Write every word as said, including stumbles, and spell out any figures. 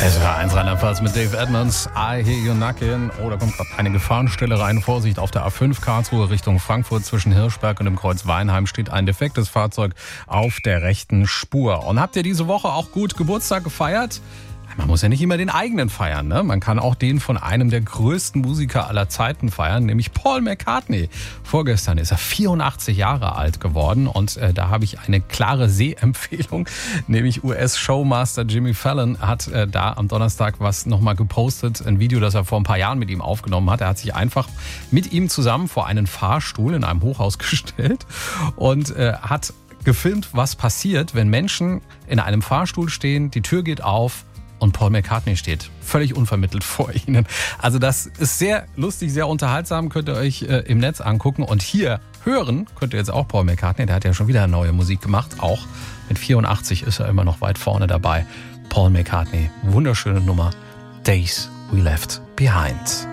Es war eins Rheinland-Pfalz mit Dave Edmonds, I Hear You Knockin'. Oh, da kommt gerade eine Gefahrenstelle rein. Vorsicht, auf der A fünf Karlsruhe Richtung Frankfurt zwischen Hirschberg und dem Kreuz Weinheim steht ein defektes Fahrzeug auf der rechten Spur. Und habt ihr diese Woche auch gut Geburtstag gefeiert? Man muss ja nicht immer den eigenen feiern, ne? Man kann auch den von einem der größten Musiker aller Zeiten feiern, nämlich Paul McCartney. Vorgestern ist er vierundachtzig Jahre alt geworden und äh, da habe ich eine klare Sehempfehlung, nämlich U S-Showmaster Jimmy Fallon hat äh, da am Donnerstag was nochmal gepostet, ein Video, das er vor ein paar Jahren mit ihm aufgenommen hat. Er hat sich einfach mit ihm zusammen vor einen Fahrstuhl in einem Hochhaus gestellt und äh, hat gefilmt, was passiert, wenn Menschen in einem Fahrstuhl stehen, die Tür geht auf, und Paul McCartney steht völlig unvermittelt vor ihnen. Also das ist sehr lustig, sehr unterhaltsam, könnt ihr euch äh, im Netz angucken. Und hier hören könnt ihr jetzt auch Paul McCartney, der hat ja schon wieder neue Musik gemacht. Auch mit vierundachtzig ist er immer noch weit vorne dabei. Paul McCartney, wunderschöne Nummer. Days We Left Behind.